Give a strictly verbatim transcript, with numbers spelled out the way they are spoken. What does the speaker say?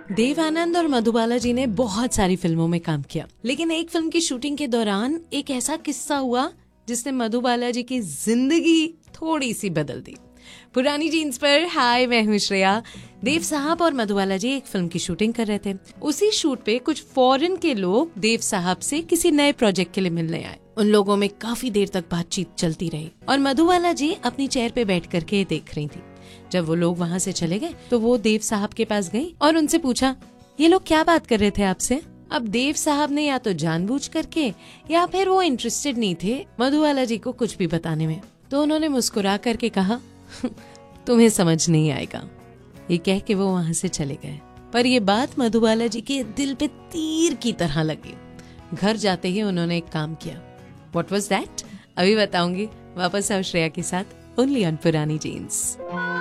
देव आनंद और मधुबाला जी ने बहुत सारी फिल्मों में काम किया, लेकिन एक फिल्म की शूटिंग के दौरान एक ऐसा किस्सा हुआ जिसने मधुबाला जी की जिंदगी थोड़ी सी बदल दी। पुरानी जीन्स पर हाय, मैं हूं श्रेया। देव साहब और मधुबाला जी एक फिल्म की शूटिंग कर रहे थे। उसी शूट पे कुछ फॉरेन के लोग देव साहब से किसी नए प्रोजेक्ट के लिए मिलने आए। उन लोगों में काफी देर तक बातचीत चलती रही और मधुबाला जी अपनी चेयर पे बैठ करके देख रही थी। जब वो लोग वहाँ से चले गए तो वो देव साहब के पास गई और उनसे पूछा, ये लोग क्या बात कर रहे थे आपसे? अब देव साहब ने या तो जानबूझ करके या फिर वो इंटरेस्टेड नहीं थे मधुबाला जी को कुछ भी बताने में, तो उन्होंने मुस्कुरा करके कहा, तुम्हें समझ नहीं आएगा। ये कह के वो वहाँ से चले गए। पर ये बात मधुबाला जी के दिल पे तीर की तरह लगी। घर जाते ही उन्होंने एक काम किया। What was that? अभी बताऊंगी। वापस आओ श्रेया के साथ, ओनली ऑन पुरानी जीन्स।